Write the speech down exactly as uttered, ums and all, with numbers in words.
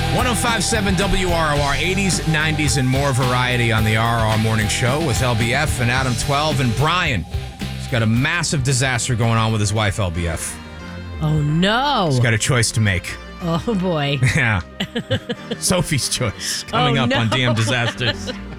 one oh five point seven W R O R, eighties, nineties, and more variety on the R R Morning Show with L B F and Adam twelve. And Brian, he's got a massive disaster going on with his wife, L B F. Oh, no. He's got a choice to make. Oh, boy. Yeah. Sophie's Choice coming Oh, up no. on D M Disasters.